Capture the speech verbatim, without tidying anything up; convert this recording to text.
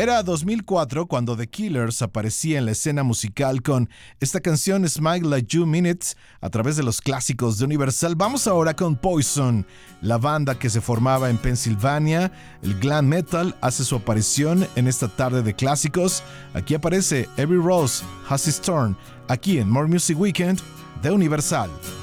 Era dos mil cuatro cuando The Killers aparecía en la escena musical con esta canción Smile Like You Mean It a través de los clásicos de Universal. Vamos ahora con Poison, la banda que se formaba en Pensilvania. El glam metal hace su aparición en esta tarde de clásicos. Aquí aparece Every Rose Has Its Thorn, aquí en More Music Weekend de Universal.